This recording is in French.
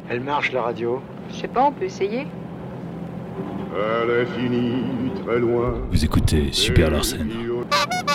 Elle marche la radio. Je sais pas, on peut essayer. À l'infini, très loin. Vous écoutez Super Larsen.